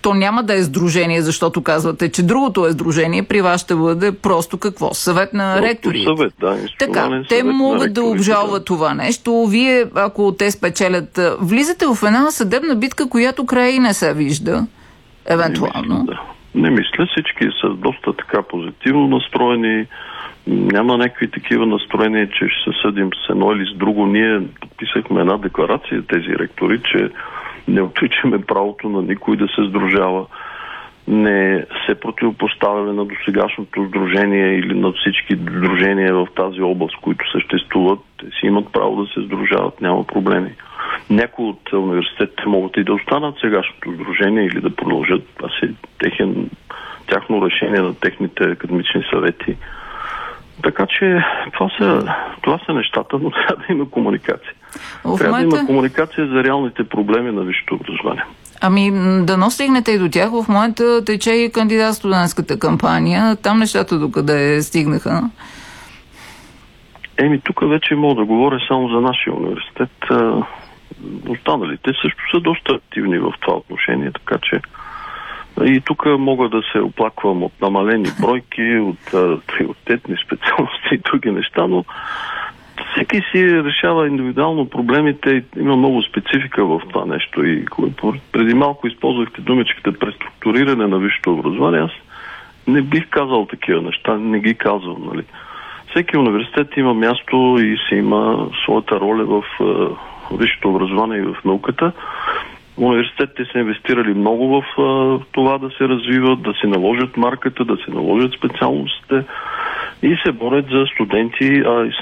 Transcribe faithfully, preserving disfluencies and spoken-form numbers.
то няма да е сдружение, защото казвате, че другото е сдружение, при вас ще бъде просто какво? Съвет на ректорите. Съвет, да. Така, те могат да обжалват да. това нещо. Вие, ако те спечелят, влизате в една съдебна битка, която край не се вижда, евентуално. Не мисля, да. Не мисля, всички са доста така позитивно настроени. Няма някакви такива настроения, че ще се съдим с едно или с друго. Ние подписахме една декларация, тези ректори, че не отричаме правото на никой да се сдружава. Не се противопоставяме на досегашното сдружение или на всички сдружения в тази област, които съществуват. Те си имат право да се сдружават, няма проблеми. Някои от университетите могат и да останат сегашното сдружение или да продължат. Това си техен, тяхно решение на техните академични съвети. Така че това са, това са нещата, но трябва да има комуникация. В трябва момента... да има комуникация за реалните проблеми на висшето образование. Ами, да стигнете и до тях. В момента тече и кандидат-студентската кампания. Там нещата докъде стигнаха? Еми, тук вече мога да говоря само за нашия университет. Останалите също са доста активни в това отношение, така че и тук мога да се оплаквам от намалени бройки, от приоритетни специалности и други неща, но всеки си решава индивидуално проблемите. Има много специфика в това нещо. И преди малко използвахте думичката преструктуриране на висшето образование. Аз не бих казал такива неща, не ги казвам, нали. Всеки университет има място и си има своята роля в висшето образование и в науката. Университетите са инвестирали много в а, това да се развиват, да се наложат марката, да се наложат специалностите и се борят за студенти, а и